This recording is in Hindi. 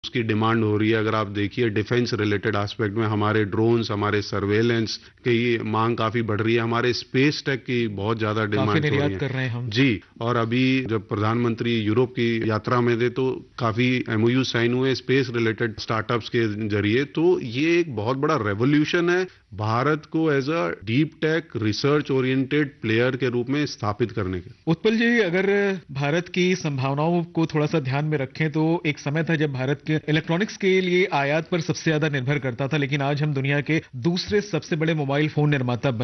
उसकी डिमांड हो रही है। अगर आप देखिए डिफेंस रिलेटेड एस्पेक्ट में हमारे ड्रोन्स, हमारे सर्वेलेंस की मांग काफी बढ़ रही है, हमारे स्पेस टेक की बहुत ज्यादा काफी डिमांड्स हो रही निर्यात हैं। कर रहे हैं हम। जी। और अभी जब प्रधानमंत्री यूरोप की यात्रा में थे तो काफी एमओयू साइन हुए स्पेस रिलेटेड स्टार्टअप्स के जरिए। तो ये एक बहुत बड़ा रेवोल्यूशन है भारत को as a deep tech research oriented player के रूप में स्थापित करने के। उत्पल जी, अगर भारत की संभावनाओं को थोड़ा सा ध्यान में रखें तो एक समय था जब भारत के इलेक्ट्रॉनिक्स के लिए आयात पर सबसे ज्यादा निर्भर करता था, लेकिन आज हम दुनिया के दूसरे सबसे बड़े मोबाइल फोन निर्माता